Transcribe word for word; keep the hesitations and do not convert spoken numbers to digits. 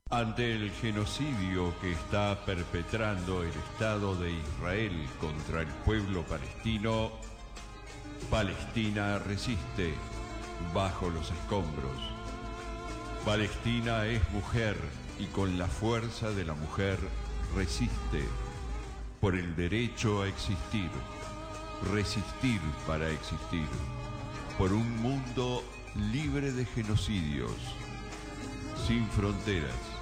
Ante el genocidio que está perpetrando el Estado de Israel contra el pueblo palestino, Palestina resiste bajo los escombros. Palestina es mujer y con la fuerza de la mujer resiste por el derecho a existir, resistir para existir, por un mundo libre de genocidios, sin fronteras,